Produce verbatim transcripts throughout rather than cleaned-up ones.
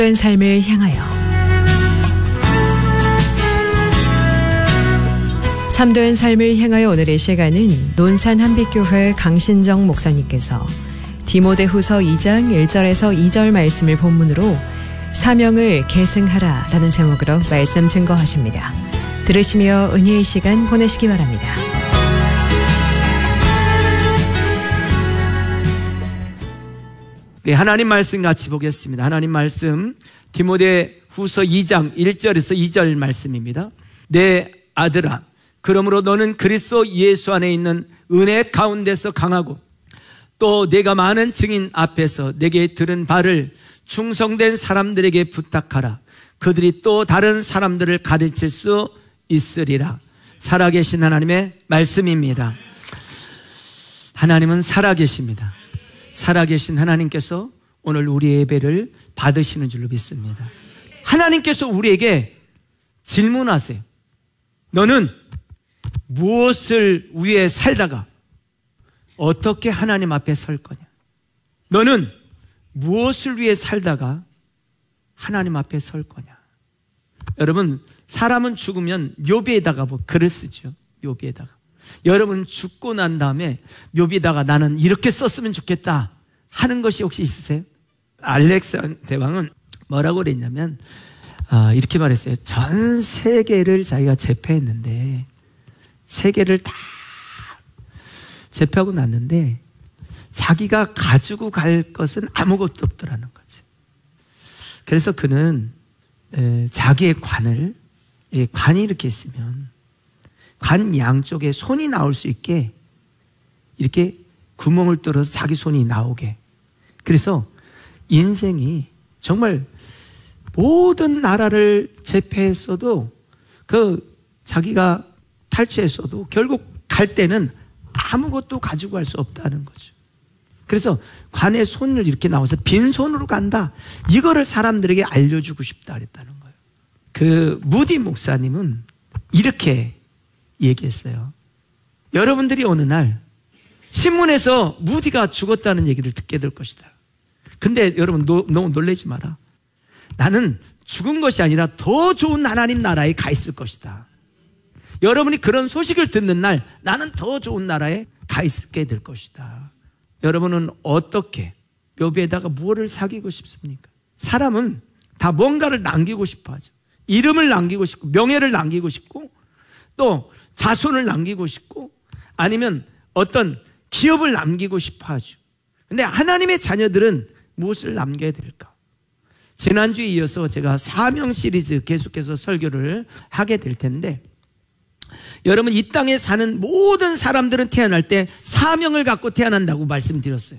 삶을 향하여 참된 삶을 향하여 오늘의 시간은 논산 한빛교회 강신정 목사님께서 디모데후서 이 장 일 절에서 이 절 말씀을 본문으로 사명을 계승하라 라는 제목으로 말씀 증거하십니다. 들으시며 은혜의 시간 보내시기 바랍니다. 네, 하나님 말씀 같이 보겠습니다. 하나님 말씀 디모데후서 이 장 일 절에서 이 절 말씀입니다. 내 아들아, 그러므로 너는 그리스도 예수 안에 있는 은혜 가운데서 강하고 또 내가 많은 증인 앞에서 내게 들은 바를 충성된 사람들에게 부탁하라. 그들이 또 다른 사람들을 가르칠 수 있으리라. 살아계신 하나님의 말씀입니다. 하나님은 살아계십니다. 살아계신 하나님께서 오늘 우리의 예배를 받으시는 줄로 믿습니다. 하나님께서 우리에게 질문하세요. 너는 무엇을 위해 살다가 어떻게 하나님 앞에 설 거냐? 너는 무엇을 위해 살다가 하나님 앞에 설 거냐? 여러분, 사람은 죽으면 묘비에다가 뭐 글을 쓰죠. 묘비에다가. 여러분 죽고 난 다음에 묘비에다가 나는 이렇게 썼으면 좋겠다 하는 것이 혹시 있으세요? 알렉산더 대왕은 뭐라고 그랬냐면 아, 이렇게 말했어요. 전 세계를 자기가 제패했는데 세계를 다 제패하고 났는데 자기가 가지고 갈 것은 아무것도 없더라는 거지. 그래서 그는 에, 자기의 관을 예, 관이 이렇게 있으면 관 양쪽에 손이 나올 수 있게 이렇게 구멍을 뚫어서 자기 손이 나오게. 그래서 인생이 정말 모든 나라를 제패했어도 그 자기가 탈취했어도 결국 갈 때는 아무것도 가지고 갈 수 없다는 거죠. 그래서 관에 손을 이렇게 나와서 빈손으로 간다. 이거를 사람들에게 알려주고 싶다 그랬다는 거예요. 그 무디 목사님은 이렇게 얘기했어요. 여러분들이 어느 날 신문에서 무디가 죽었다는 얘기를 듣게 될 것이다. 근데 여러분 노, 너무 놀라지 마라. 나는 죽은 것이 아니라 더 좋은 하나님 나라에 가 있을 것이다. 여러분이 그런 소식을 듣는 날 나는 더 좋은 나라에 가 있게 될 것이다. 여러분은 어떻게 묘비에다가 무엇을 사귀고 싶습니까? 사람은 다 뭔가를 남기고 싶어 하죠. 이름을 남기고 싶고 명예를 남기고 싶고 또 자손을 남기고 싶고 아니면 어떤 기업을 남기고 싶어 하죠. 근데 하나님의 자녀들은 무엇을 남겨야 될까? 지난주에 이어서 제가 사명 시리즈 계속해서 설교를 하게 될 텐데 여러분 이 땅에 사는 모든 사람들은 태어날 때 사명을 갖고 태어난다고 말씀드렸어요.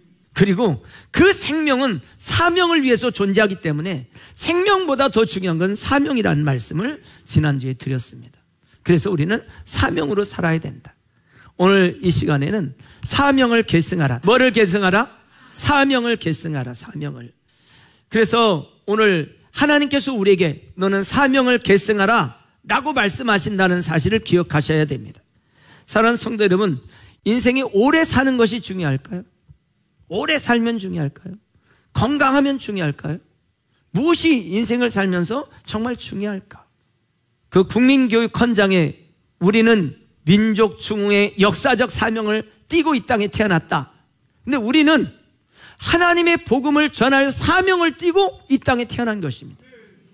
그리고 그 생명은 사명을 위해서 존재하기 때문에 생명보다 더 중요한 건 사명이라는 말씀을 지난주에 드렸습니다. 그래서 우리는 사명으로 살아야 된다. 오늘 이 시간에는 사명을 계승하라. 뭐를 계승하라? 사명을 계승하라. 사명을. 그래서 오늘 하나님께서 우리에게 너는 사명을 계승하라 라고 말씀하신다는 사실을 기억하셔야 됩니다. 사랑하는 성도 여러분, 인생이 오래 사는 것이 중요할까요? 오래 살면 중요할까요? 건강하면 중요할까요? 무엇이 인생을 살면서 정말 중요할까? 그 국민교육 헌장에 우리는 민족 중흥의 역사적 사명을 띠고 이 땅에 태어났다. 근데 우리는 하나님의 복음을 전할 사명을 띠고 이 땅에 태어난 것입니다.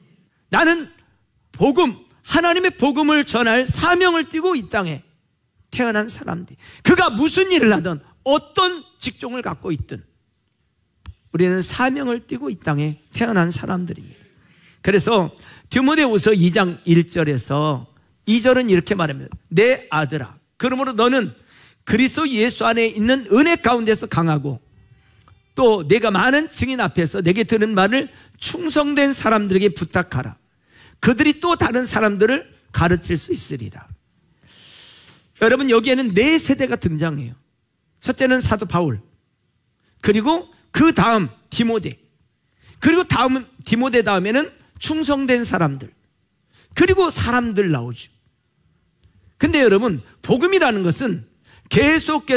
나는 복음, 하나님의 복음을 전할 사명을 띠고 이 땅에 태어난 사람들. 그가 무슨 일을 하든 어떤 직종을 갖고 있든 우리는 사명을 띠고 이 땅에 태어난 사람들입니다. 그래서 디모데후서 이 장 일 절에서 이 절은 이렇게 말합니다. 내 아들아, 그러므로 너는 그리스도 예수 안에 있는 은혜 가운데서 강하고 또 내가 많은 증인 앞에서 내게 들은 말을 충성된 사람들에게 부탁하라. 그들이 또 다른 사람들을 가르칠 수 있으리라. 여러분 여기에는 네 세대가 등장해요. 첫째는 사도 바울, 그리고 그 다음 디모데, 그리고 다음 디모데 다음에는 충성된 사람들, 그리고 사람들 나오죠. 근데 여러분 복음이라는 것은 계속해서